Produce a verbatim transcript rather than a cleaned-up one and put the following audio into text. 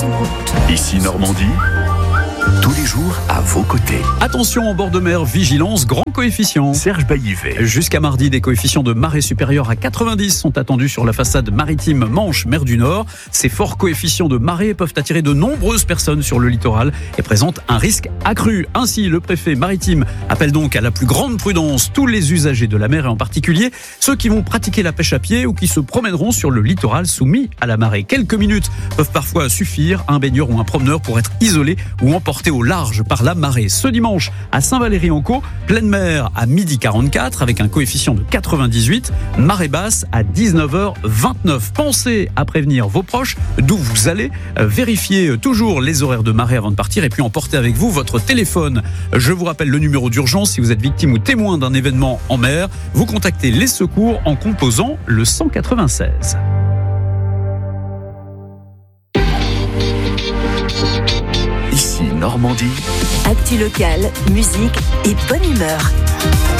Ici Normandie, tous les jours à vos côtés. Attention en bord de mer, vigilance, grand coefficient. Serge Baillivet. Jusqu'à mardi, des coefficients de marée supérieurs à quatre-vingt-dix sont attendus sur la façade maritime Manche-Mer du Nord. Ces forts coefficients de marée peuvent attirer de nombreuses personnes sur le littoral et présentent un risque accru. Ainsi, le préfet maritime appelle donc à la plus grande prudence tous les usagers de la mer et en particulier ceux qui vont pratiquer la pêche à pied ou qui se promèneront sur le littoral soumis à la marée. Quelques minutes peuvent parfois suffire. Un baigneur ou un promeneur pour être isolé ou emporté au large par la marée. Ce dimanche, à Saint-Valery-en-Caux, pleine mer à midi quarante-quatre avec un coefficient de quatre-vingt-dix-huit, marée basse à dix-neuf heures vingt-neuf. Pensez à prévenir vos proches d'où vous allez. Vérifiez toujours les horaires de marée avant de partir et puis emportez avec vous votre téléphone. Je vous rappelle le numéro d'urgence si vous êtes victime ou témoin d'un événement en mer. Vous contactez les secours en composant le cent quatre-vingt-seize. Ici Normandie. Actu locale, musique et bonne humeur.